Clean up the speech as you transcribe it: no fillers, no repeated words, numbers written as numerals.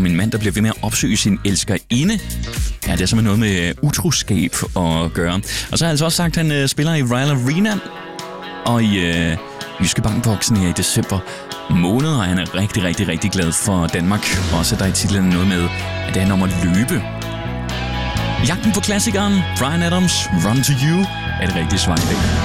en mand, der bliver ved med at opsøge sin elskerinde. Ja, det er simpelthen noget med utroskab at gøre. Og så har jeg altså også sagt, at han spiller i Royal Arena og i Jyske Bank-boksen her i december måned, og han er rigtig, rigtig, rigtig glad for Danmark. Også der i titlen noget med, at det handler om at løbe. Jagten på klassikeren Bryan Adams, Run to You, er det rigtige svar i dag.